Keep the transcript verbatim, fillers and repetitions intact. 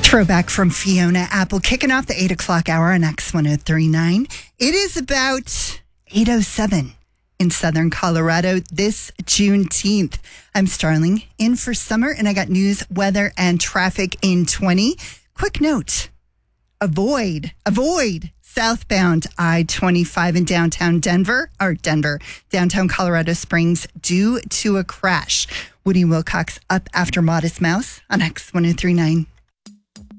Throwback from Fiona Apple, kicking off the eight o'clock hour on X ten thirty-nine. It is about eight oh seven in southern Colorado this Juneteenth. I'm Starling, in for Summer, and I got news, weather, and traffic in twenty. Quick note, avoid, avoid southbound I twenty-five in downtown Denver, or Denver, downtown Colorado Springs, due to a crash. Woody Wilcox up after Modest Mouse on X ten thirty-nine.